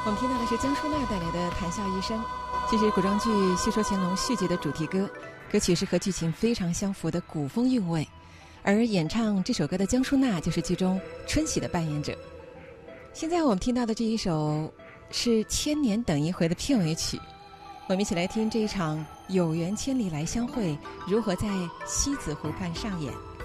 我们听到的是江淑娜带来的《谈笑一生》，这是古装剧《戏说乾隆》续集的主题歌，歌曲是和剧情非常相符的古风韵味，而演唱这首歌的江淑娜就是剧中春喜的扮演者。现在我们听到的这一首是《千年等一回》的片尾曲，我们一起来听这一场有缘千里来相会如何在西子湖畔上演。